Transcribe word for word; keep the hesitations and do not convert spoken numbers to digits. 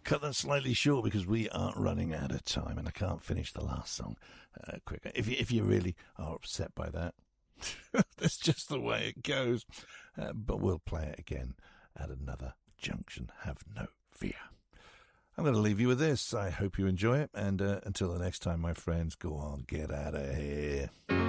cut that slightly short because we are running out of time and I can't finish the last song uh, quicker. If you, if you really are upset by that, that's just the way it goes. Uh, but we'll play it again at another junction. Have no fear. I'm going to leave you with this. I hope you enjoy it. And uh, until the next time, my friends, go on, get out of here.